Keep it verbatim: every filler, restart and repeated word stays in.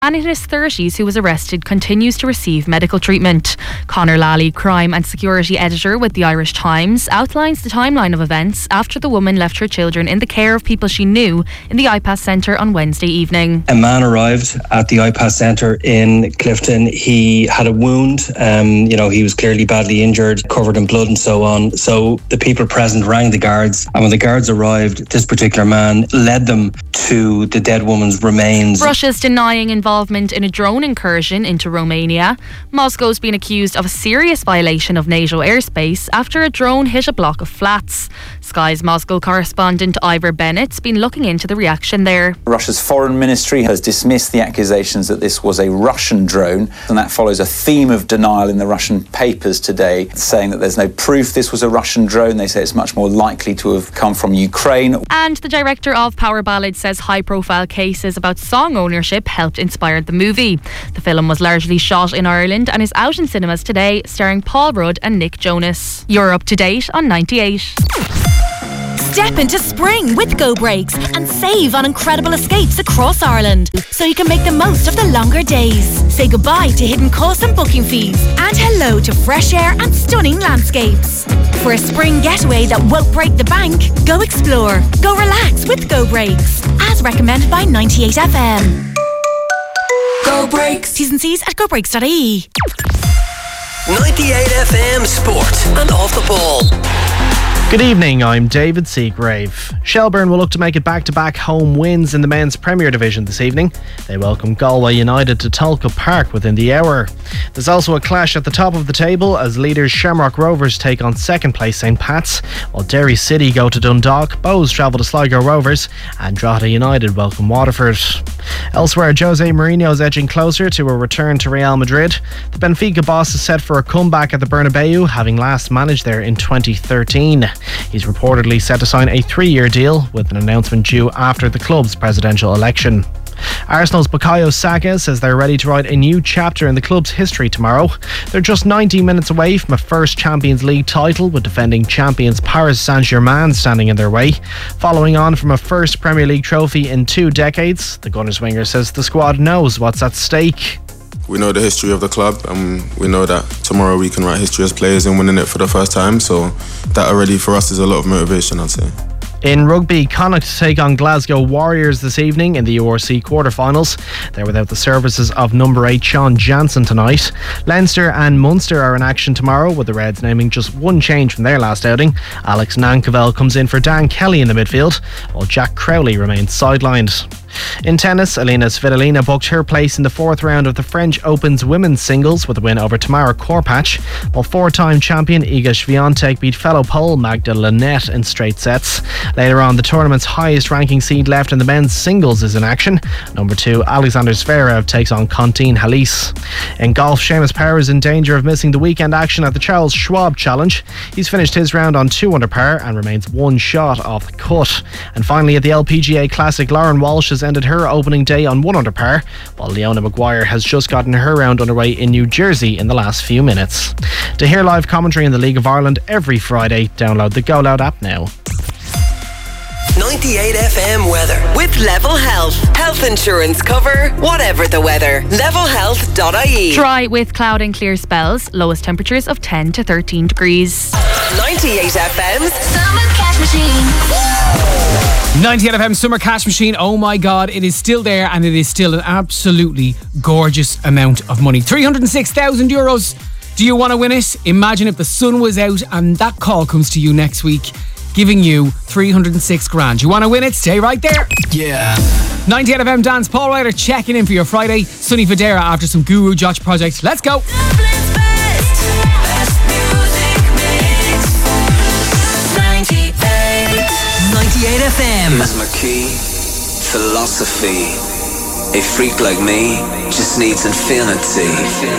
and in his thirties who was arrested continues to receive medical treatment. Conor Lally, crime and security editor with the Irish Times, outlines the timeline of events after the woman left her children in the care of people she knew in the I P A S centre on Wednesday evening. A man arrived at the I P A S centre in Clifton. He had a wound, um, you know, he was clearly badly injured, covered in blood and so on. So the people present rang the guards, and when the guards arrived, this particular man led them to the dead woman's remains. Russia's denying involvement in a drone incursion into Romania. Moscow's been accused of a serious violation of NATO airspace after a drone hit a block of flats. Sky's Moscow correspondent Ivor Bennett's been looking into the reaction there. Russia's foreign ministry has dismissed the accusations that this was a Russian drone, and that follows a theme of denial in the Russian papers today, saying that there's no proof this was a Russian drone. They say it's much more likely to have come from Ukraine. And the director of Power Ballads says high-profile cases about song ownership helped inspire the movie. The film was largely shot in Ireland and is out in cinemas today, starring Paul Rudd and Nick Jonas. You're up to date on ninety-eight. Step into spring with Go Brakes and save on incredible escapes across Ireland, so you can make the most of the longer days. Say goodbye to hidden costs and booking fees, and hello to fresh air and stunning landscapes. For a spring getaway that won't break the bank, go explore, go relax with Go Brakes, as recommended by ninety-eight F M. Go Brakes. T's and C's at go brakes dot I E. ninety-eight F M Sport and Off the Ball. Good evening, I'm David Seagrave. Shelbourne will look to make it back-to-back home wins in the men's Premier Division this evening. They welcome Galway United to Tulka Park within the hour. There's also a clash at the top of the table as leaders Shamrock Rovers take on second place St Pat's, while Derry City go to Dundalk, Bows travel to Sligo Rovers, and Drogheda United welcome Waterford. Elsewhere, Jose Mourinho is edging closer to a return to Real Madrid. The Benfica boss is set for a comeback at the Bernabeu, having last managed there in twenty thirteen. He's reportedly set to sign a three-year deal, with an announcement due after the club's presidential election. Arsenal's Bukayo Saka says they're ready to write a new chapter in the club's history tomorrow. They're just ninety minutes away from a first Champions League title, with defending champions Paris Saint-Germain standing in their way. Following on from a first Premier League trophy in two decades, the Gunners winger says the squad knows what's at stake. We know the history of the club, and we know that tomorrow we can write history as players in winning it for the first time, so that already for us is a lot of motivation, I'd say. In rugby, Connacht take on Glasgow Warriors this evening in the U R C quarterfinals. They're without the services of number eight Sean Jansen tonight. Leinster and Munster are in action tomorrow, with the Reds naming just one change from their last outing. Alex Nankerville comes in for Dan Kelly in the midfield, while Jack Crowley remains sidelined. In tennis, Alina Svitolina booked her place in the fourth round of the French Open's women's singles with a win over Tamara Korpach, while four-time champion Iga Swiatek beat fellow Pole Magda Linette in straight sets. Later on, the tournament's highest ranking seed left in the men's singles is in action. Number two, Alexander Zverev takes on Konstantin Halis. In golf, Seamus Power is in danger of missing the weekend action at the Charles Schwab Challenge. He's finished his round on two under par and remains one shot off the cut. And finally, at the L P G A Classic, Lauren Walsh has ended her opening day on one under par, while Leona Maguire has just gotten her round underway in New Jersey in the last few minutes. To hear live commentary in the League of Ireland every Friday, download the Go Loud app now. ninety-eight F M weather with Level Health. Health insurance cover, whatever the weather. level health dot I E. Dry with cloud and clear spells. Lowest temperatures of ten to thirteen degrees. ninety-eight F M's Summer Cash Machine. ninety-eight F M Summer Cash Machine. Oh my God, it is still there, and it is still an absolutely gorgeous amount of money. three hundred six thousand euros. Do you want to win it? Imagine if the sun was out and that call comes to you next week, giving you three hundred six grand. You want to win it? Stay right there. Yeah. ninety-eight F M Dance, Paul Ryder checking in for your Friday. Sunny Federa after some Guru Josh projects. Let's go. Dublin's best, best music mix. ninety-eight. ninety-eight F M. Here's my key, philosophy. A freak like me just needs infinity.